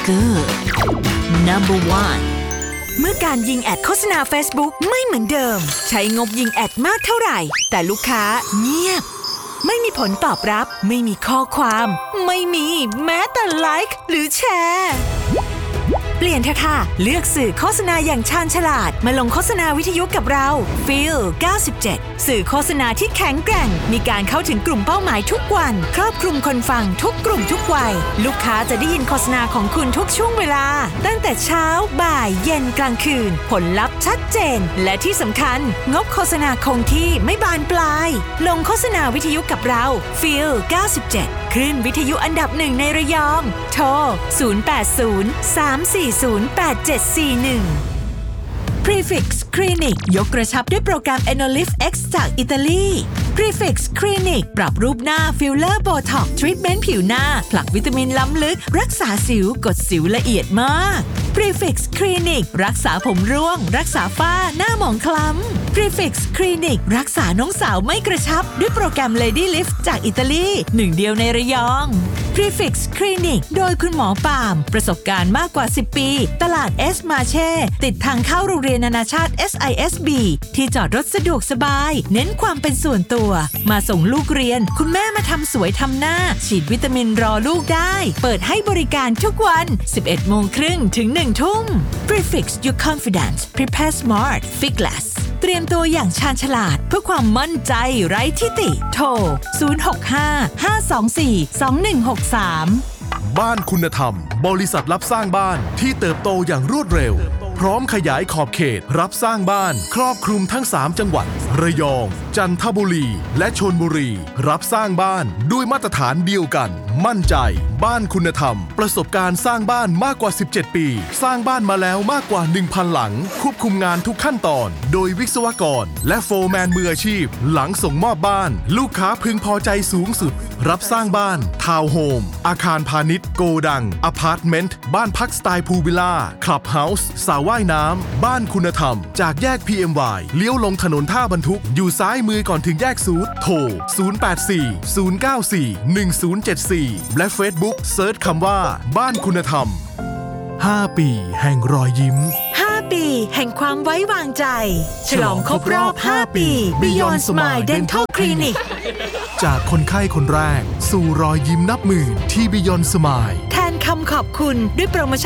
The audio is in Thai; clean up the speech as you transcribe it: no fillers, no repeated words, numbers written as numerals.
good number 1 เมื่อการยิงแอดโฆษณา Facebook ไม่เหมือนเดิมใช้งบยิงแอดมากเท่าไหร่แต่ลูกค้าเงียบไม่มีผลตอบรับไม่มีข้อความไม่มีแม้แต่ไลค์หรือแชร์เปลี่ยนเถอะค่ะเลือกสื่อโฆษณาอย่างชาญฉลาดมาลงโฆษณาวิทยุกับเรา Feel 97สื่อโฆษณาที่แข็งแกร่งมีการเข้าถึงกลุ่มเป้าหมายทุกวันครอบคลุมคนฟังทุกกลุ่มทุกวัยลูกค้าจะได้ยินโฆษณาของคุณทุกช่วงเวลาตั้งแต่เช้าบ่ายเย็นกลางคืนผลลัพธ์ชัดเจนและที่สำคัญงบโฆษณาคงที่ไม่บานปลายลงโฆษณาวิทยุกับเรา Feel 97คลื่นวิทยุอันดับ1ในระยองโทร080 340 8741 Prefix Clinic ยกกระชับด้วยโปรแกรม Enolift X จากอิตาลี Prefix Clinic ปรับรูปหน้าฟิลเลอร์โบท็อกซ์ทรีทเมนต์ผิวหน้าผลักวิตามินล้ำลึกรักษาสิวกดสิวละเอียดมาก Prefix Clinic รักษาผมร่วงรักษาฝ้าหน้าหมองคล้ำ Prefix Clinic รักษาน้องสาวไม่กระชับด้วยโปรแกรม Lady Lift จากอิตาลีหนึ่งเดียวในระยอง Prefix Clinic โดยคุณหมอปาล์มประสบการณ์มากกว่า10ปีตลาดเอสมาเช่ติดทางเข้าโรงเรียนนานาชาติ SISB ที่จอดรถสะดวกสบายเน้นความเป็นส่วนตัวมาส่งลูกเรียนคุณแม่มาทำสวยทำหน้าฉีดวิตามินรอลูกได้เปิดให้บริการทุกวัน 11:30 ถึง 1 ทุ่ม Prefix Your Confidence Prepare Smart Fitness เตรียมตัวอย่างชาญฉลาดเพื่อความมั่นใจไร้ทิฏฐิโทร 065-524-2163 บ้านคุณธรรมบริษัทรับสร้างบ้านที่เติบโตอย่างรวดเร็วพร้อมขยายขอบเขตรับสร้างบ้านครอบคลุมทั้ง3จังหวัดระยองจันทบุรีและชลบุรีรับสร้างบ้านด้วยมาตรฐานเดียวกันมั่นใจบ้านคุณธรรมประสบการณ์สร้างบ้านมากกว่า17ปีสร้างบ้านมาแล้วมากกว่า 1,000 หลังควบคุมงานทุกขั้นตอนโดยวิศวกรและโฟร์แมนมืออาชีพหลังส่งมอบบ้านลูกค้าพึงพอใจสูงสุดรับสร้างบ้านทาวน์โฮมอาคารพาณิชย์โกดังอพาร์ตเมนต์บ้านพักสไตล์พูลวิลล่าคลับเฮาส์สระว่ายน้ำบ้านคุณธรรมจากแยก PMY เลี้ยวลงถนนท่าบรรทุกอยู่ซ้ายมือก่อนถึงแยกซูดโทร 084-094-1074 และ Facebook เซิร์ชคำว่าบ้านคุณธรรม 5 ปีแห่งรอยยิ้ม 5 ปีแห่งความไว้วางใจฉลองครบรอบ 5 ปี Beyond Smile Dental Clinic จากคนไข้คนแรกสู่รอยยิ้มนับหมื่นที่ Beyond Smile แทนคำขอบคุณด้วยโปรโมชั่น